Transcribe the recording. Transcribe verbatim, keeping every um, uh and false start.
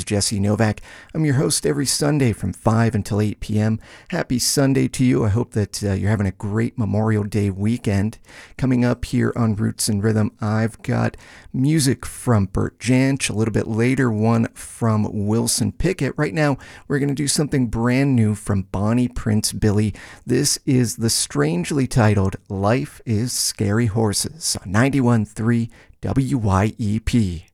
is Jesse Novak. I'm your host every Sunday from five until eight p.m. Happy Sunday to you. I hope that uh, you're having a great Memorial Day weekend. Coming up here on Roots and Rhythm, I've got music from Bert Jansch, a little bit later one from Wilson Pickett. Right now, we're going to do something brand new from Bonnie Prince Billy. This is the strangely titled Life is Scary Horses on ninety-one point three W Y E P.